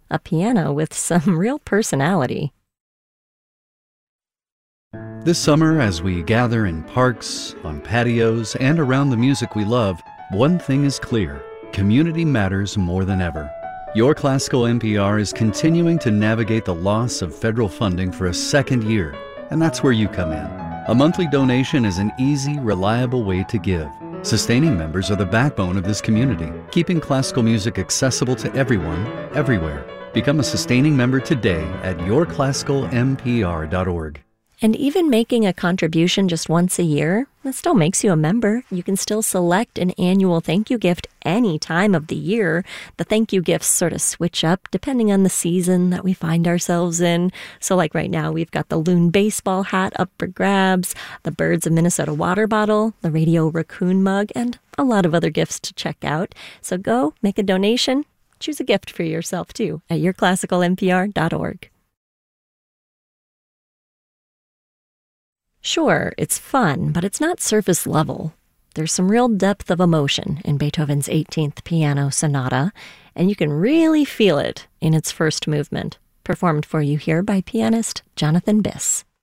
a piano with some real personality. This summer, as we gather in parks, on patios, and around the music we love, one thing is clear: community matters more than ever. Your Classical NPR is continuing to navigate the loss of federal funding for a second year, and that's where you come in. A monthly donation is an easy, reliable way to give. Sustaining members are the backbone of this community, keeping classical music accessible to everyone, everywhere. Become a sustaining member today at yourclassicalmpr.org. And even making a contribution just once a year, that still makes you a member. You can still select an annual thank you gift any time of the year. The thank you gifts sort of switch up depending on the season that we find ourselves in. So like right now, we've got the Loon baseball hat up for grabs, the Birds of Minnesota water bottle, the Radio Raccoon mug, and a lot of other gifts to check out. So go make a donation, choose a gift for yourself too at yourclassicalmpr.org. Sure, it's fun, but it's not surface level. There's some real depth of emotion in Beethoven's 18th Piano Sonata, and you can really feel it in its first movement, performed for you here by pianist Jonathan Biss.